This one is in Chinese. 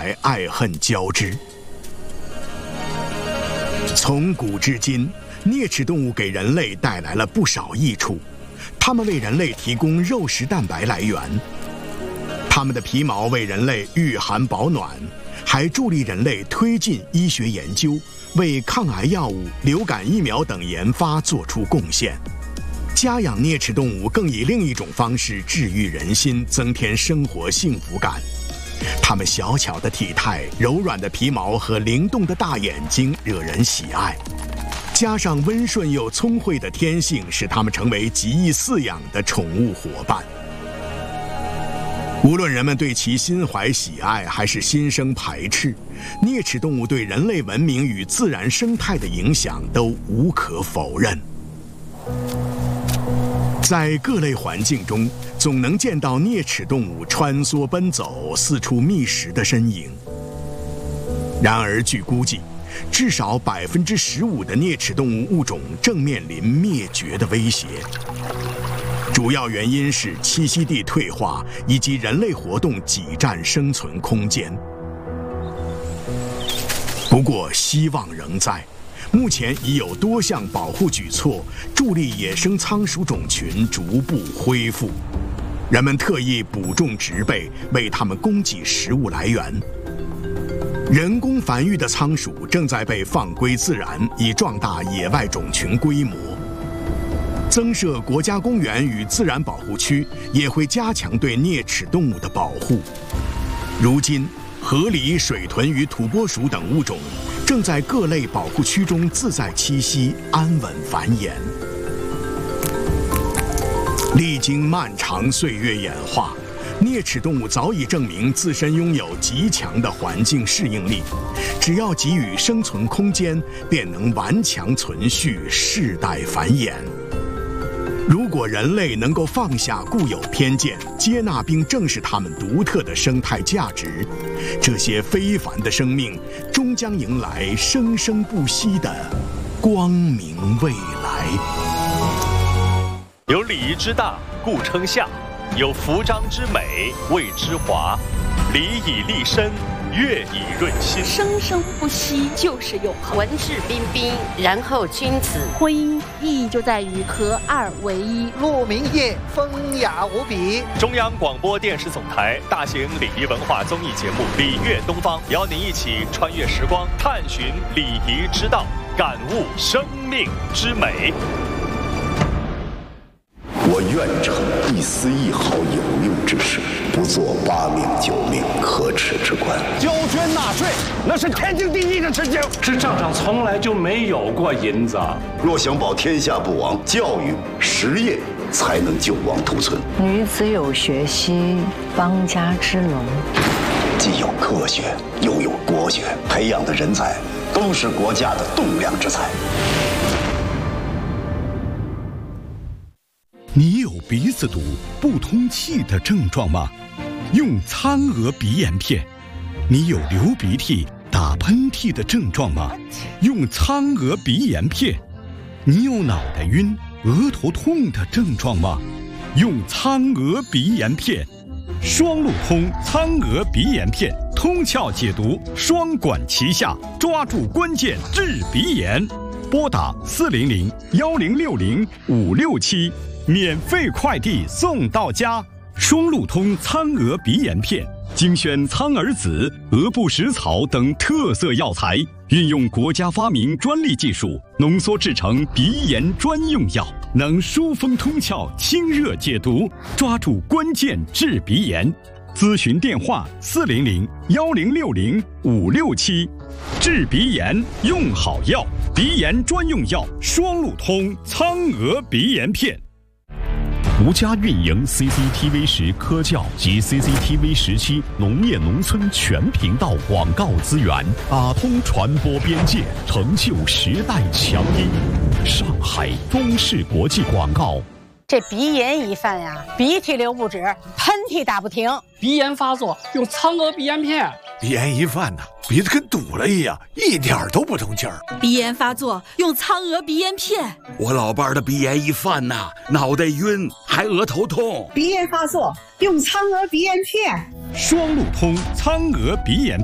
来爱恨交织。从古至今，啮齿动物给人类带来了不少益处，它们为人类提供肉食蛋白来源，它们的皮毛为人类御寒保暖，还助力人类推进医学研究，为抗癌药物、流感疫苗等研发做出贡献。家养啮齿动物更以另一种方式治愈人心，增添生活幸福感。它们小巧的体态、柔软的皮毛和灵动的大眼睛惹人喜爱，加上温顺又聪慧的天性，使它们成为极易饲养的宠物伙伴。无论人们对其心怀喜爱还是心生排斥，啮齿动物对人类文明与自然生态的影响都无可否认。在各类环境中，总能见到啮齿动物穿梭奔走、四处觅食的身影。然而，据估计，至少15%的啮齿动物物种正面临灭绝的威胁。主要原因是栖息地退化以及人类活动挤占生存空间。不过，希望仍在。目前已有多项保护举措，助力野生仓鼠种群逐步恢复。人们特意补种植被，为它们供给食物来源。人工繁育的仓鼠正在被放归自然，以壮大野外种群规模。增设国家公园与自然保护区，也会加强对啮齿动物的保护。如今，河狸、水豚与土拨鼠等物种正在各类保护区中自在栖息，安稳繁衍。历经漫长岁月演化，啮齿动物早已证明自身拥有极强的环境适应力，只要给予生存空间，便能顽强存续，世代繁衍。如果人类能够放下固有偏见，接纳并正视它们独特的生态价值，这些非凡的生命终将迎来生生不息的光明未来。 有礼仪之大，故称夏；有服装之美，谓之华。礼以立身，乐以润心。 生生不息就是永恒。 文质彬彬，然后君子。 婚姻意义就在于合二为一。 鹿鸣夜，风雅无比。 中央广播电视总台大型礼仪文化综艺节目《礼乐东方》，邀您一起穿越时光，探寻礼仪之道，感悟生命之美。 我愿成一丝一毫有用之事，不做8命9命可耻之官。 交捐纳税，那是天经地义的事情。 这账上从来就没有过银子。 若想保天下不亡，教育实业才能救亡图存。 女子有学兮，邦家之龙。 既有科学，又有国学，培养的人才都是国家的栋梁之才。 你有鼻子堵、不通气的症状吗？用苍娥鼻炎片。你有流鼻涕、打喷嚏的症状吗？用苍娥鼻炎片。你有脑袋晕、额头痛的症状吗？用苍娥鼻炎片。双路通苍娥鼻炎片，通窍解毒，双管齐下，抓住关键治鼻炎。拨打400-1060-567。免费快递送到家，双路通苍娥鼻炎片，精选苍耳子、鹅不食草等特色药材，运用国家发明专利技术，浓缩制成鼻炎专用药，能疏风通窍、清热解毒，抓住关键治鼻炎。咨询电话400-1060-567。治鼻炎用好药，鼻炎专用药双路通苍娥鼻炎片。 独家运营 CCTV10科教及 CCTV17农业农村全频道广告资源，打通传播边界，成就时代强音。上海中视国际广告。 这鼻炎一犯呀，鼻涕流不止，喷嚏打不停。 鼻炎发作用苍娥鼻炎片。 鼻炎一犯呢，鼻子跟堵了一样，一点都不通气儿。 鼻炎发作用苍娥鼻炎片。 我老伴儿的鼻炎一犯呐，脑袋晕，还额头痛。 鼻炎发作用苍娥鼻炎片。 双路通苍娥鼻炎片。